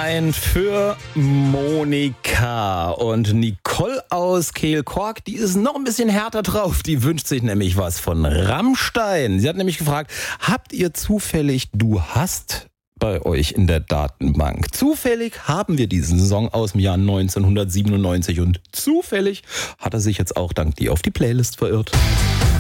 Rammstein für Monika. Und Nicole aus Kehlkork, die ist noch ein bisschen härter drauf. Die wünscht sich nämlich was von Rammstein. Sie hat nämlich gefragt, habt ihr zufällig Du hast bei euch in der Datenbank? Zufällig haben wir diesen Song aus dem Jahr 1997 und zufällig hat er sich jetzt auch dank dir auf die Playlist verirrt.